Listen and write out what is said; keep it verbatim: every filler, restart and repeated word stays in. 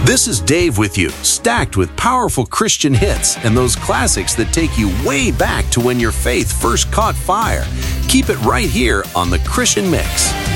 This is Dave with you, stacked with powerful Christian hits and those classics that take you way back to when your faith first caught fire. Keep it right here on The Christian Mix.